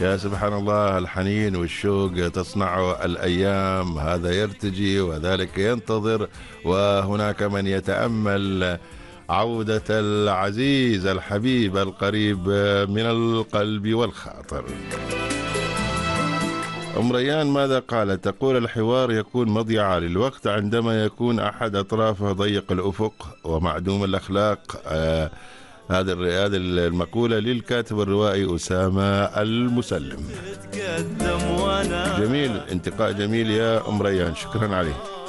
يا سبحان الله، الحنين والشوق تصنعه الأيام، هذا يرتجي وذلك ينتظر، وهناك من يتأمل عودة العزيز الحبيب القريب من القلب والخاطر. أم ريان ماذا قالت؟ تقول: الحوار يكون مضيعة للوقت عندما يكون أحد أطرافه ضيق الأفق ومعدوم الأخلاق. هذه المقولة للكاتب الروائي أسامة المسلم. جميل، انتقاء جميل يا أم ريان، شكرا عليه.